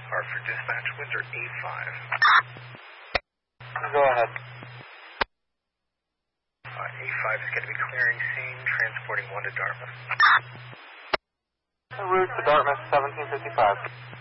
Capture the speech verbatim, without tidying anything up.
Hartford Dispatch, Windsor A five. Go ahead. Uh, A five is going to be clearing scene, transporting one to Dartmouth. Route to Dartmouth, seventeen fifty-five.